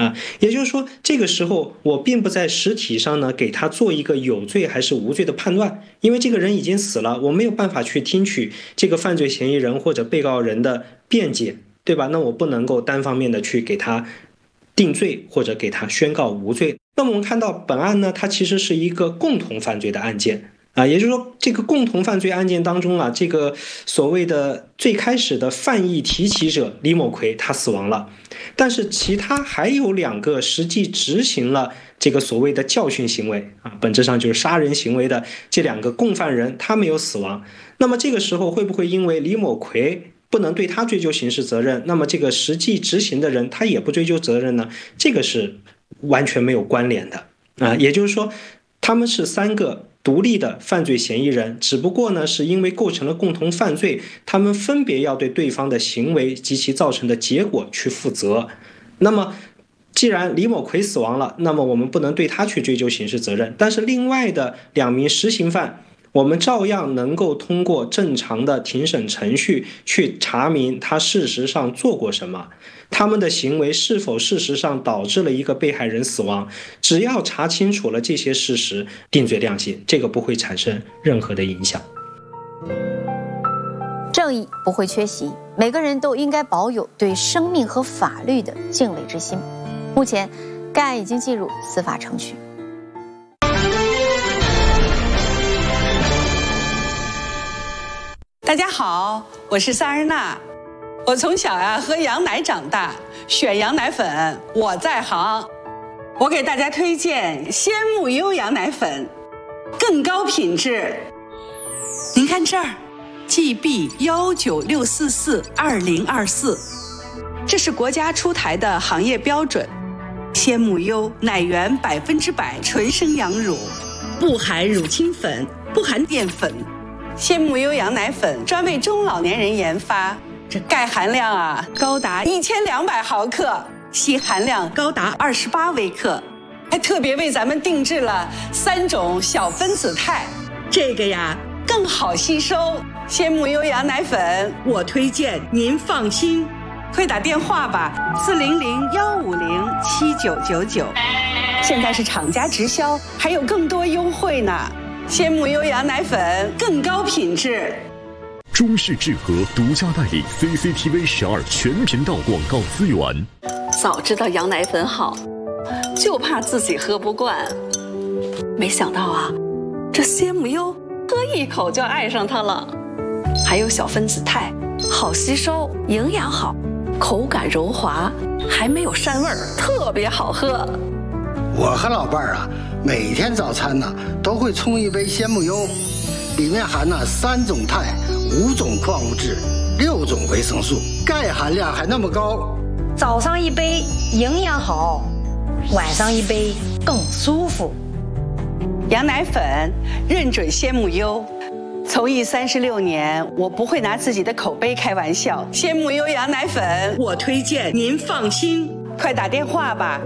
也就是说这个时候我并不在实体上呢给他做一个有罪还是无罪的判断，因为这个人已经死了，我没有办法去听取这个犯罪嫌疑人或者被告人的辩解，对吧？那我不能够单方面的去给他定罪或者给他宣告无罪。那么我们看到本案呢，它其实是一个共同犯罪的案件也就是说这个共同犯罪案件当中这个所谓的最开始的犯意提起者李某奎他死亡了，但是其他还有2个实际执行了这个所谓的教训行为本质上就是杀人行为的这2个共犯人他没有死亡。那么这个时候会不会因为李某奎不能对他追究刑事责任，那么这个实际执行的人他也不追究责任呢？这个是完全没有关联的也就是说他们是3个独立的犯罪嫌疑人，只不过呢是因为构成了共同犯罪，他们分别要对对方的行为及其造成的结果去负责。那么既然李某奎死亡了，那么我们不能对他去追究刑事责任，但是另外的2名实行犯我们照样能够通过正常的庭审程序去查明他事实上做过什么，他们的行为是否事实上导致了一个被害人死亡，只要查清楚了这些事实，定罪量刑，这个不会产生任何的影响。 正义不会缺席，每个人都应该保有对生命和法律的敬畏之心。目前该案已经进入司法程序。 大家好，我是萨尔娜。我从小喝羊奶长大，选羊奶粉我在行。我给大家推荐鲜木优羊奶粉，更高品质。您看这儿 ，GB196442024，这是国家出台的行业标准。鲜木优奶源100%纯生羊乳，不含乳清粉，不含淀粉。鲜木优羊奶粉专为中老年人研发，这钙含量高达1200毫克，硒含量高达28微克，还特别为咱们定制了3种小分子肽，这个更好吸收。鲜木优羊奶粉我推荐您放心，快打电话吧，400-150-7999，现在是厂家直销，还有更多优惠呢。鲜木优羊奶粉更高品质。 中式智和独家代理 CCTV 12全频道广告资源。 早知道羊奶粉好，就怕自己喝不惯。没想到这鲜木优喝一口就爱上它了。还有小分子肽，好吸收，营养好，口感柔滑，还没有膻味儿，特别好喝。 我和老伴儿每天早餐都会冲一杯鲜木优，里面含3种肽、5种矿物质、6种维生素，钙含量还那么高。 早上一杯营养好，晚上一杯更舒服。 羊奶粉认准鲜木优，从艺36年，我不会拿自己的口碑开玩笑。鲜木优羊奶粉我推荐您放心，快打电话吧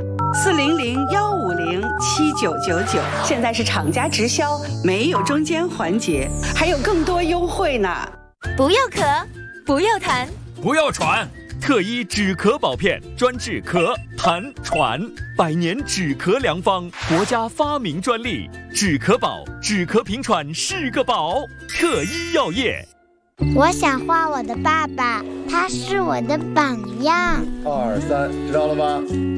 ，400-150-7999，现在是厂家直销，没有中间环节，还有更多优惠呢。 不要咳，不要痰， 不要喘，特医止咳宝片专治咳、痰、喘，100年止咳良方，国家发明专利，止咳宝，止咳平喘是个宝。特医药业。 我想画我的爸爸，他是我的榜样。 2、3，知道了吗？